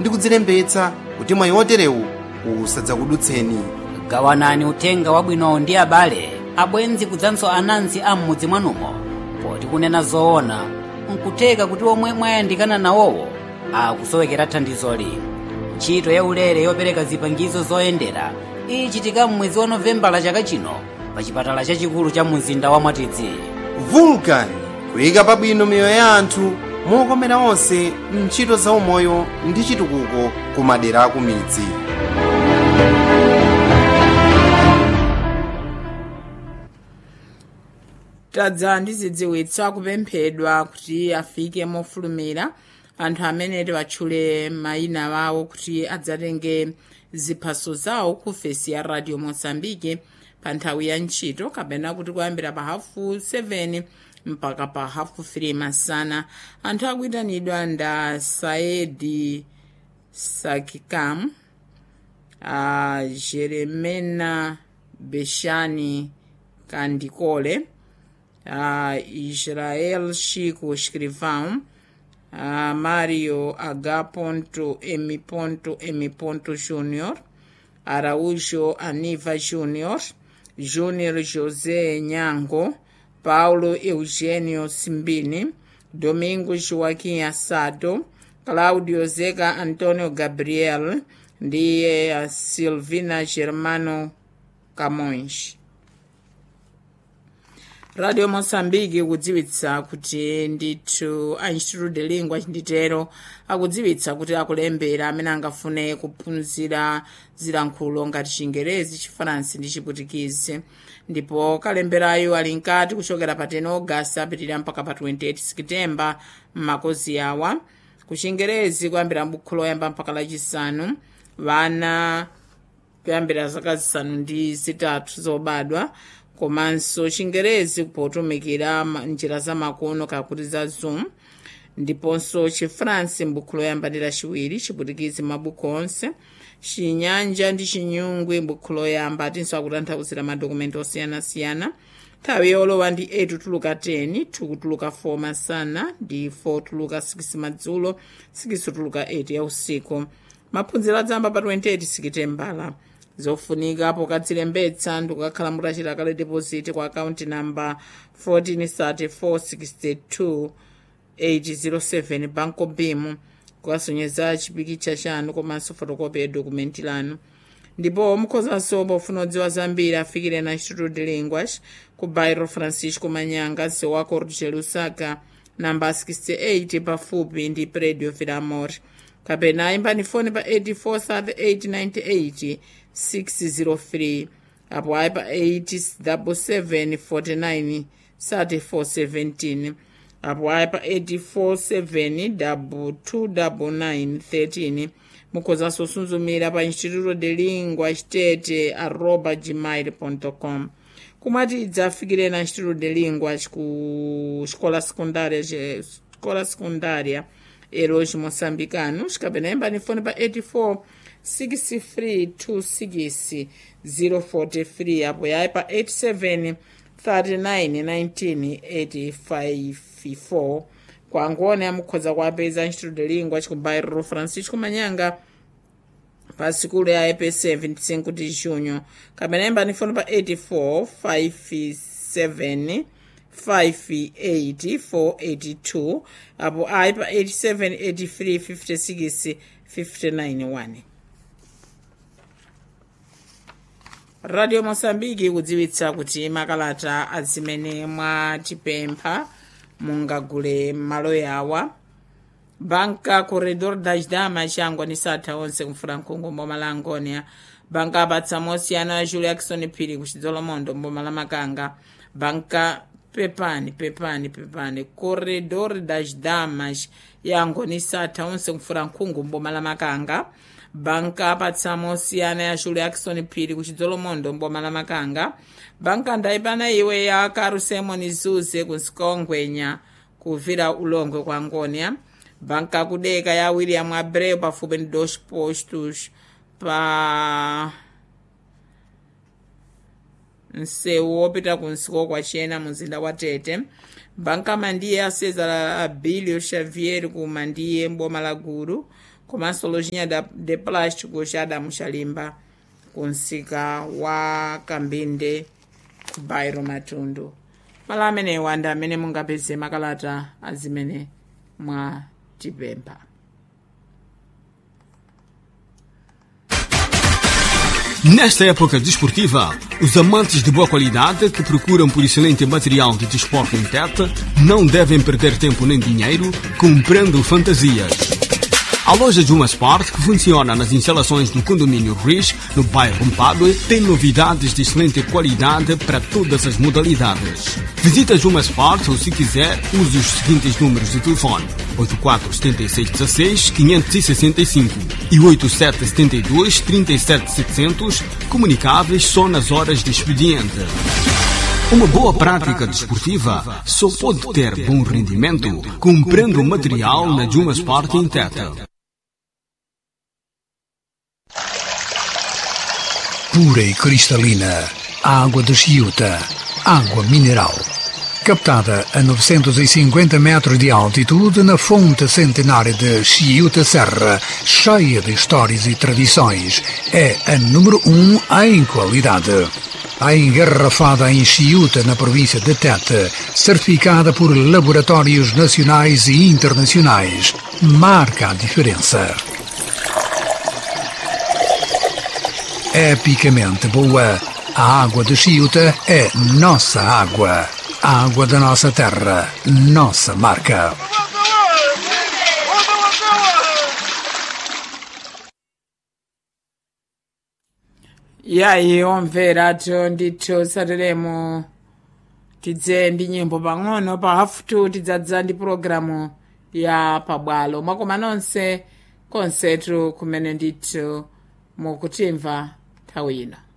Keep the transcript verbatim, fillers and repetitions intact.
ndi kudzilembetsa kuti mwayi oterewu usadzakudutseni. gawanani uthenga wabwinowo ndi abale, abwenzi kudzanso anansi a m'mudzi mwanumo, poti kunena zoona nkutheka kuti omwe mwayandikana nawowo akusowekera thandizoli. ntchito ya ulere yopereka zipangizo zoyendera ichitika m'mwezi wa novembala chaka chino pa chipatala chachikulu cha mzinda wa Mwatidzi. Vulcan kuyika pabwino miyoyo ya anthu mokomera onse ntchito za umoyo ndi chitukuko ku madera aku midzi. tadza ndi zidziwitso kupemphedwa kuti afike mofulumira anthu amene tiwatchule mayina wawo kuti adzatenge ziphaso zawo ku ofesi ya Radio Mozambique pa nthawi ya ntchito, kapena kuti kuyambira pa hafu seven mpaka pa hafu three masana. anthu akuyitanidwa nda Saedi Sakikam, a Jeremena Beshani Kandikole, a Israel Chico Escrivão, a Mario H. M. M. Júnior, Araújo Aniva Júnior, Júnior José Nhango, Paulo Eugênio Simbini, Domingos Joaquim Assado, Cláudio Zega Antônio Gabriel ndi a Silvina Germano Camões. Radio Mozambique kudziwitsa kuti ndithu a Instituto de Língua nditero akudziwitsa kuti akulembera amene angafune kuphunzira zilankhulo ngati Chingerezi, Chifaransi ndi Chiputikizi, ndipo kalemberayo ali nkati kuchokera pa ten August apitirira mpaka pa twenty-eight September m'makozi awa. Ku Chingerezi kuyambira m'buku loyamba mpaka lachisanu, vana kuyambira zaka zisanu ndi zitatu zobadwa, komanso Chingerezi potumikira njira za makono kakuti za Zoom, ndiponso Chifaransi m'buku loyamba ndi lachiwiri, Chiputikizi mabuku onse, Chinyanja ndi Chinyungwe m'buku loyamba atinso akutanthauzira madokumenti osiyanasiyana. Nthawi yolowa ndi eight tuluka ten, two tuluka four masana ndi four tuluka six madzulo, six tuluka eight ya usiku. Maphunziro adzamba pa twenty-eight September. zofunika pokadzilembetsa ndikukakhala mutachita kale deposit kwa account number fourteen thirty-four sixty-two eight zero seven Banco Bim, kukasonyeza chipikicha chanu komanso fotokopi ya dokumenti lanu. Ndipo mukhozanso pofuna kudziwa zambiri afikire na Instituto de Línguas ku bairro Francisco Manyanga, msewu wa Corte Lusaka namba sixty-eight pafupi ndi Predio Vilamor, kapena imbani foni pa eight four three eight nine eight six zero three, apo ayi pa eight seven seven four nine three four one seven, apo ayi pa eight four seven two two nine nine one three. Mukhozanso sunzumira pa Instituto de Língua Tete arroba gmail ponto com. Kumatidza afikire na Instituto de Língua ku escola secundária escola secundária Heróis Moçambicanos, kapena imbani foni pa eight four six three two six zero four three, apo yayi pa eight seven three nine one nine eight five four. Kwa ngone amukhoza kuapeza Instituto de Língua ku bairro Francisco Manyanga pa sikulu ya E P C twenty-five de junho, kapena imbani foni pa eight four five seven five eight four eight two, apo ayi pa eight seven eight three five six five nine one. Radio Mozambique kudziwitsa kuti makalata azimene mwatipempha mungagule malo yawa. Banka Corredor das Damas changwa ni sata onse kumfurankungu mboma la Angonia. Banka Abatsa Mosiyana ya Julia Jackson Piri kuchidzolomondo mboma la Makanga. Banka Pepani Pepani Pepani Corredor das Damas yango ni sata onse kumfurankungu mboma la Makanga. Banka Abatsa Mosiyana ya Julia Jackson Piri kuchidzolomondo mboma la Makanga. Banka ndaibana iwe ya Karusemoni Zuze kunsikongwenya kuvira ulongwe kwa Angonia. Banka kudeka ya William Abreu pafupi ndi dos postos pa msewu wopita kunsiko kwa Chena mzinda wa Tete. Banka Mandiye ya Cesar Abilio Xavier ku Mandiye mboma la Guru. komanso lojinha da de plástico cha Adamu Chalimba ku msika wa Kambinde ku bairo Matundu. Malo amenewa ndi amene mungapeze makalata azimene mwa tipempha. Nesta época desportiva, os amantes de boa qualidade que procuram por excelente material de desporto em Tete não devem perder tempo nem dinheiro comprando fantasias. A loja Juma Sport, que funciona nas instalações do condomínio Riz, no bairro Mpadue, tem novidades de excelente qualidade para todas as modalidades. Visita Juma Sport ou, se quiser, use os seguintes números de telefone: oito quatro sete seis um seis cinco seis cinco e oito sete sete dois três sete sete zero zero, comunicáveis só nas horas de expediente. Uma boa prática desportiva só pode ter bom rendimento comprando material na Juma Sport em Tete. Pura e cristalina, água de Chiuta, água mineral. Captada a novecentos e cinquenta metros de altitude na fonte centenária de Chiuta Serra, cheia de histórias e tradições, é a número um em qualidade. A engarrafada em Chiuta, na província de Tete, certificada por laboratórios nacionais e internacionais, marca a diferença. Epicamente boa, a água de Chiuta é nossa água. A água da nossa terra, nossa marca. E aí, omvera ndithu sateremo tidze ndi nyimbo pang'ono pa half two tidzadza ndi programu ya pabwalo. Mwakoma nonse konsetu kumene ndithu mukutimva nthawi ino.